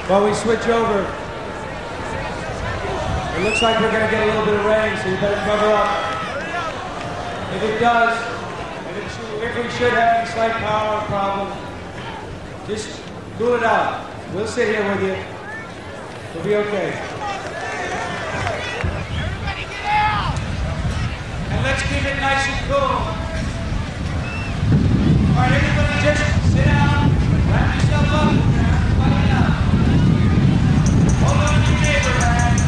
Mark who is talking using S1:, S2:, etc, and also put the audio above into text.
S1: While we switch over, it looks like we're going to get a little bit of rain, so you better cover up. If it does, if we should have any slight power problem, just cool it out. We'll sit here with you. We'll be okay.
S2: Everybody get out!
S1: And let's keep it nice and cool. All right, everybody just sit down, wrap yourself up, everybody out. Hold on to your neighbor, man.